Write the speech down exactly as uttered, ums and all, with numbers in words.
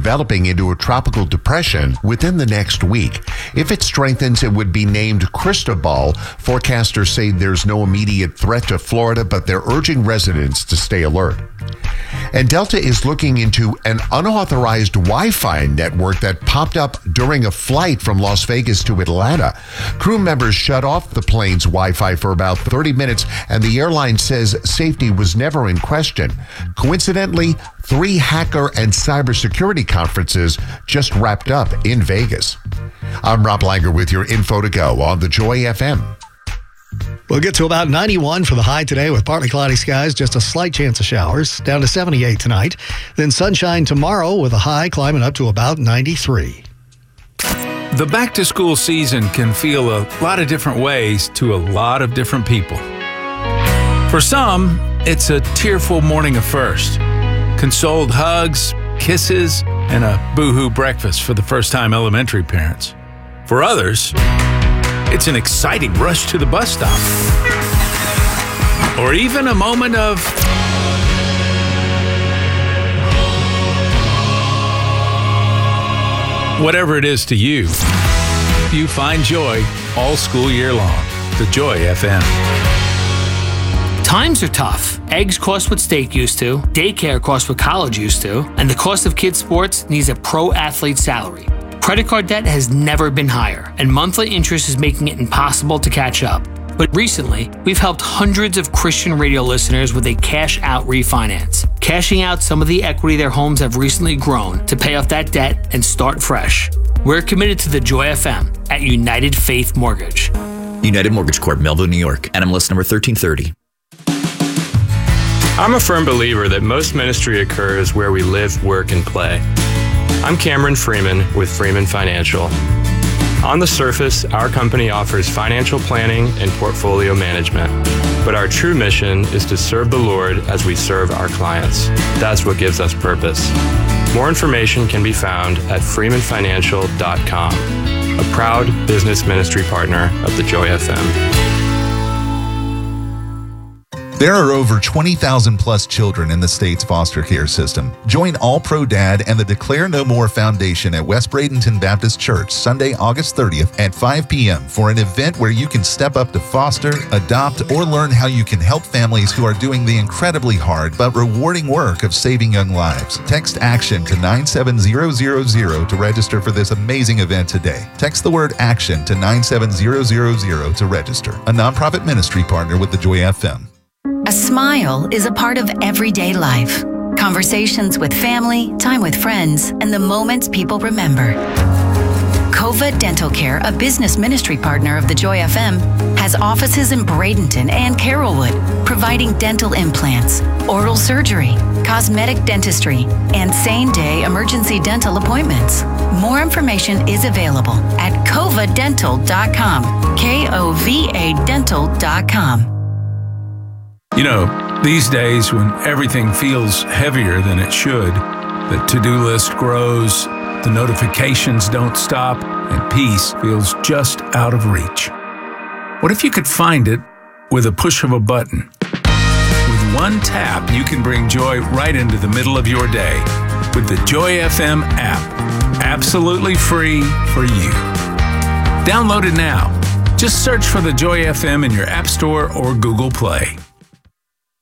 developing into a tropical depression within the next week. If it strengthens, it would be named Cristobal. Forecasters say there's no immediate threat to Florida, but they're urging residents to stay alert. And Delta is looking into an unauthorized Wi-Fi network that popped up during a flight from Las Vegas to Atlanta. Crew members shut off the plane's Wi-Fi for about thirty minutes, and the airline says safety was never in question. Coincidentally, three hacker and cybersecurity conferences just wrapped up in Vegas. I'm Rob Langer with your info to go on the Joy F M. We'll get to about ninety-one for the high today with partly cloudy skies, just a slight chance of showers, down to seventy-eight tonight. Then sunshine tomorrow with a high climbing up to about ninety-three. The back-to-school season can feel a lot of different ways to a lot of different people. For some, it's a tearful morning of first. Consoled hugs, kisses, and a boo-hoo breakfast for the first-time elementary parents. For others, it's an exciting rush to the bus stop. Or even a moment of whatever it is to you. You find joy all school year long. The Joy F M. Times are tough. Eggs cost what steak used to, daycare costs what college used to, and the cost of kids' sports needs a pro athlete's salary. Credit card debt has never been higher, and monthly interest is making it impossible to catch up. But recently, we've helped hundreds of Christian radio listeners with a cash-out refinance, cashing out some of the equity their homes have recently grown to pay off that debt and start fresh. We're committed to the Joy F M at United Faith Mortgage. United Mortgage Corp, Melville, New York. N M L S number thirteen thirty. I'm a firm believer that most ministry occurs where we live, work, and play. I'm Cameron Freeman with Freeman Financial. On the surface, our company offers financial planning and portfolio management, but our true mission is to serve the Lord as we serve our clients. That's what gives us purpose. More information can be found at freeman financial dot com, a proud business ministry partner of the Joy F M. There are over twenty thousand plus children in the state's foster care system. Join All Pro Dad and the Declare No More Foundation at West Bradenton Baptist Church Sunday, August thirtieth at five p.m. for an event where you can step up to foster, adopt, or learn how you can help families who are doing the incredibly hard but rewarding work of saving young lives. Text ACTION to nine seven zero zero zero to register for this amazing event today. Text the word ACTION to nine seven zero zero zero to register. A nonprofit ministry partner with the Joy F M. A smile is a part of everyday life. Conversations with family, time with friends, and the moments people remember. Cova Dental Care, a business ministry partner of the Joy F M, has offices in Bradenton and Carrollwood, providing dental implants, oral surgery, cosmetic dentistry, and same-day emergency dental appointments. More information is available at cova dental dot com, K O V A dental dot com. You know, these days when everything feels heavier than it should, the to-do list grows, the notifications don't stop, and peace feels just out of reach. What if you could find it with a push of a button? With one tap, you can bring joy right into the middle of your day with the Joy F M app. Absolutely free for you. Download it now. Just search for the Joy F M in your App Store or Google Play.